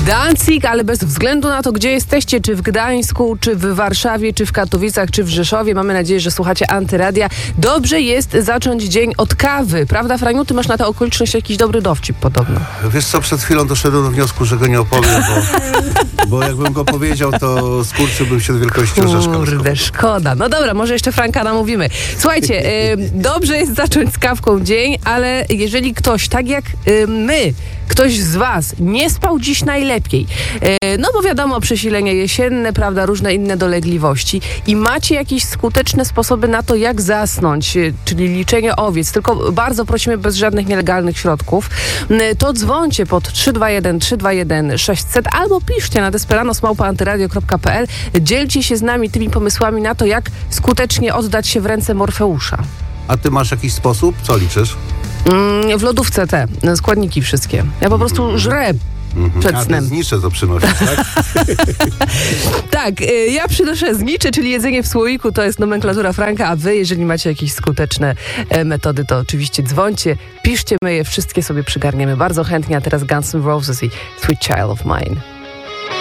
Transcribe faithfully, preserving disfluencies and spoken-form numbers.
Danzig, ale bez względu na to, gdzie jesteście, czy w Gdańsku, czy w Warszawie, czy w Katowicach, czy w Rzeszowie. Mamy nadzieję, że słuchacie Antyradia. Dobrze jest zacząć dzień od kawy. Prawda, Franiu? Ty masz na tę okoliczność jakiś dobry dowcip podobno. Wiesz co, przed chwilą doszedłem do wniosku, że go nie opowiem, bo, bo jakbym go powiedział, to skurczyłbym się do wielkości orzeszka. Kurde, szkoda. No dobra, może jeszcze Franka namówimy. Słuchajcie, y, dobrze jest zacząć z kawką dzień, ale jeżeli ktoś, tak jak y, my, ktoś z was nie spał dziś najlepiej, y, no bo wiadomo, przesilenie jesienne, prawda, różne inne dolegliwości i macie jakieś skuteczne sposoby na to, jak zasnąć, y, czyli liczenie owiec, tylko bardzo prosimy bez żadnych nielegalnych środków, y, to dzwońcie pod trzy dwa jeden trzy dwa jeden sześćset albo piszcie na desperano małpa antyradio kropka p l. Dzielcie się z nami tymi pomysłami na to, jak skutecznie oddać się w ręce Morfeusza. A ty masz jakiś sposób? Co liczysz? Mm, w lodówce te składniki wszystkie. Ja po prostu żrę Mm-hmm. przed A snem. ty znicze to przynosisz, tak? Tak, y, ja przynoszę znicze, czyli jedzenie w słoiku, to jest nomenklatura Franka, a wy, jeżeli macie jakieś skuteczne e, metody, to oczywiście dzwońcie, piszcie, my je wszystkie sobie przygarniemy bardzo chętnie, a teraz Guns N' Roses i Sweet Child of Mine.